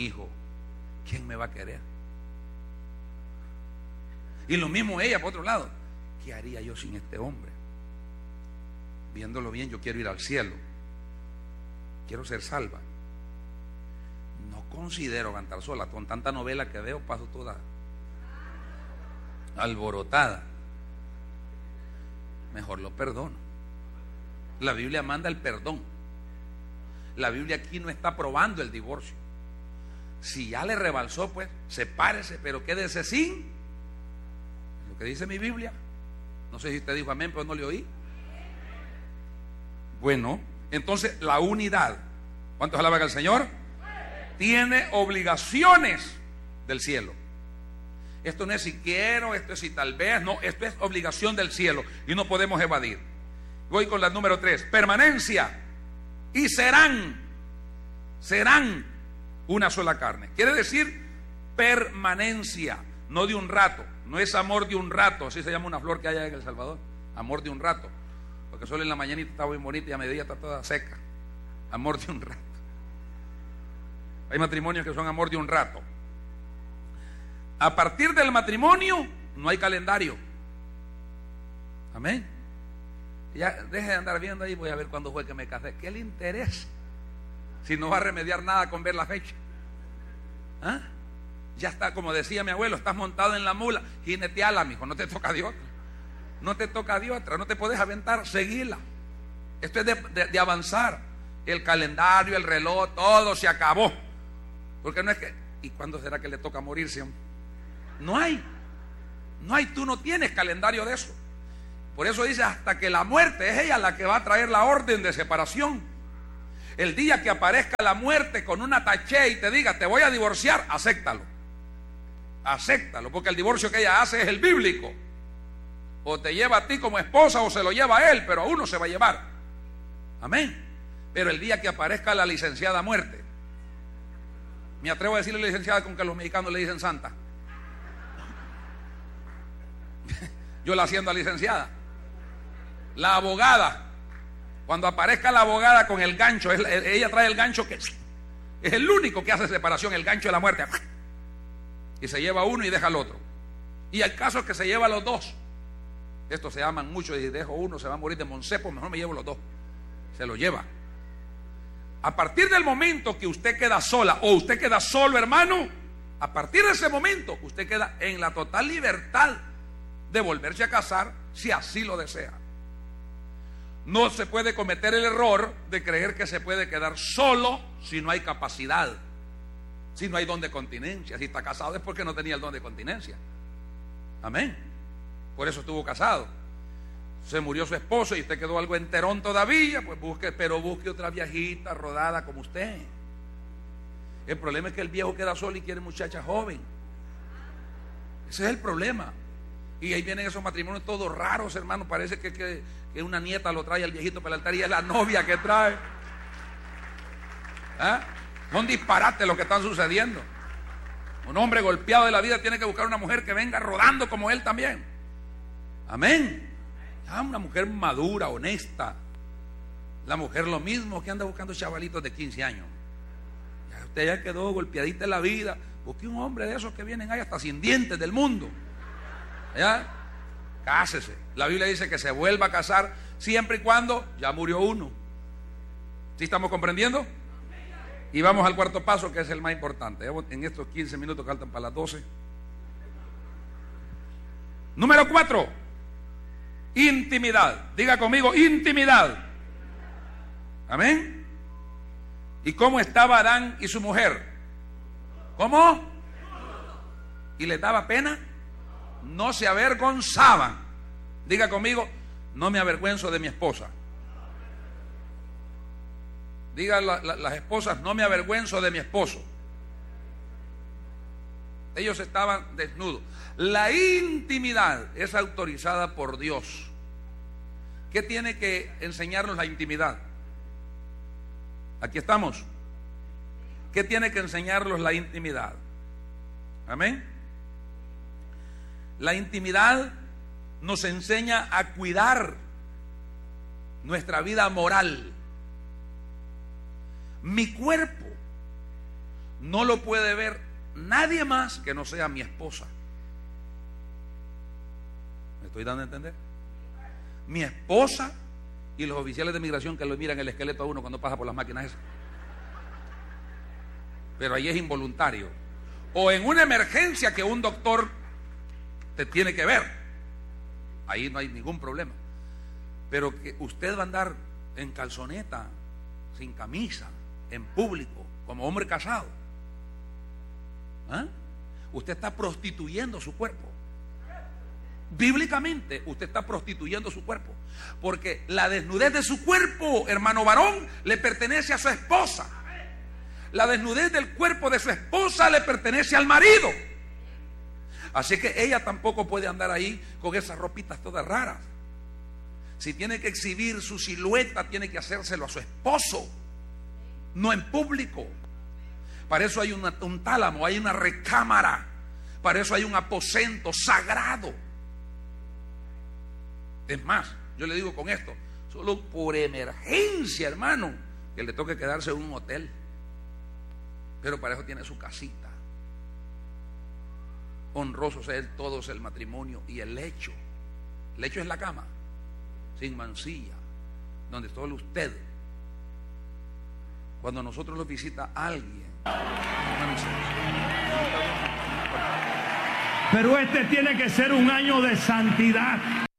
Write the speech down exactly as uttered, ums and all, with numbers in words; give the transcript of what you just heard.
hijo, ¿quién me va a querer? Y lo mismo ella, por otro lado, ¿qué haría yo sin este hombre? Viéndolo bien, yo quiero ir al cielo, quiero ser salva. No considero aguantar sola. Con tanta novela que veo, paso toda alborotada. Mejor lo perdono. La Biblia manda el perdón. La Biblia aquí no está aprobando el divorcio. Si ya le rebalsó, pues sepárese, pero quédese sin. Lo que dice mi Biblia. No sé si usted dijo amén, pero no le oí. Bueno, entonces la unidad, ¿cuántos alaban al Señor? Tiene obligaciones del cielo. Esto no es si quiero, esto es si tal vez, no, esto es obligación del cielo y no podemos evadir. Voy con la número tres, permanencia. Y serán, serán una sola carne. Quiere decir permanencia, no de un rato. No es amor de un rato, así se llama una flor que hay en El Salvador. Amor de un rato, porque solo en la mañanita está muy bonita y a mediodía está toda seca. Amor de un rato. Hay matrimonios que son amor de un rato. A partir del matrimonio no hay calendario. Amén. Ya deje de andar viendo ahí, voy a ver cuándo fue que me casé. ¿Qué le interesa? Si no va a remediar nada con ver la fecha. ¿Ah? Ya está, como decía mi abuelo, estás montado en la mula, jineteala, mijo, no te toca de otra. No te toca de otra, no te puedes aventar, seguila. Esto es de, de, de avanzar. El calendario, el reloj, todo se acabó. Porque no es que, ¿y cuándo será que le toca morirse? No hay, no hay, tú no tienes calendario de eso. Por eso dice, hasta que la muerte es ella la que va a traer la orden de separación. El día que aparezca la muerte con una taché y te diga, te voy a divorciar, acéptalo. Acéptalo, porque el divorcio que ella hace es el bíblico. O te lleva a ti como esposa o se lo lleva a él, pero a uno se va a llevar. Amén. Pero el día que aparezca la licenciada muerte, me atrevo a decirle licenciada con que los mexicanos le dicen santa. Yo la haciendo a licenciada. La abogada, cuando aparezca la abogada con el gancho, ella trae el gancho que es el único que hace separación, el gancho de la muerte. Y se lleva uno y deja al otro. Y el caso es que se lleva a los dos. Estos se aman mucho y dejo uno, se va a morir de moncepo, mejor me llevo los dos. Se lo lleva. A partir del momento que usted queda sola o usted queda solo, hermano, a partir de ese momento usted queda en la total libertad de volverse a casar si así lo desea. No se puede cometer el error de creer que se puede quedar solo si no hay capacidad, si no hay don de continencia. Si está casado es porque no tenía el don de continencia. Amén. Por eso estuvo casado. Se murió su esposo y usted quedó algo enterón todavía, pues busque, pero busque otra viejita rodada como usted. El problema es que el viejo queda solo y quiere muchacha joven. Ese es el problema. Y ahí vienen esos matrimonios todos raros, hermano. Parece que, que, que una nieta lo trae al viejito para el altar y es la novia que trae. ¿Ah? Son disparates lo que están sucediendo. Un hombre golpeado de la vida tiene que buscar una mujer que venga rodando como él también. Amén. Ah, una mujer madura, honesta. La mujer lo mismo que anda buscando chavalitos de quince años. Ya usted ya quedó golpeadita en la vida. Busque un hombre de esos que vienen ahí hasta sin dientes del mundo. ¿Ya? Cásese. La Biblia dice que se vuelva a casar siempre y cuando ya murió uno. ¿Sí estamos comprendiendo? Y vamos al cuarto paso, que es el más importante. En estos quince minutos que faltan para las doce. Número cuatro. Intimidad. Diga conmigo, intimidad. Amén. ¿Y cómo estaba Adán y su mujer? ¿Cómo? ¿Y les daba pena? No se avergonzaban. Diga conmigo, no me avergüenzo de mi esposa. Diga la, la, las esposas, no me avergüenzo de mi esposo. Ellos estaban desnudos. La intimidad es autorizada por Dios. ¿Qué tiene que enseñarnos la intimidad? Aquí estamos. ¿Qué tiene que enseñarnos la intimidad? Amén. La intimidad nos enseña a cuidar nuestra vida moral. Mi cuerpo no lo puede ver nadie más que no sea mi esposa. ¿Me estoy dando a entender? Mi esposa y los oficiales de migración que lo miran el esqueleto a uno cuando pasa por las máquinas esas. Pero ahí es involuntario. O en una emergencia que un doctor te tiene que ver, ahí no hay ningún problema. Pero que usted va a andar en calzoneta, sin camisa, en público, como hombre casado, ¿ah? Usted está prostituyendo su cuerpo. Bíblicamente usted está prostituyendo su cuerpo, porque la desnudez de su cuerpo, hermano varón, le pertenece a su esposa. La desnudez del cuerpo de su esposa le pertenece al marido. Así que ella tampoco puede andar ahí con esas ropitas todas raras. Si tiene que exhibir su silueta, tiene que hacérselo a su esposo, no en público. Para eso hay una, un tálamo, hay una recámara. Para eso hay un aposento sagrado. Es más, yo le digo con esto, solo por emergencia, hermano, que le toque quedarse en un hotel. Pero para eso tiene su casita. Honroso sea el todo, es el matrimonio y el lecho. El lecho es la cama, sin mancilla, donde solo usted. Cuando nosotros lo visita alguien, pero este tiene que ser un año de santidad.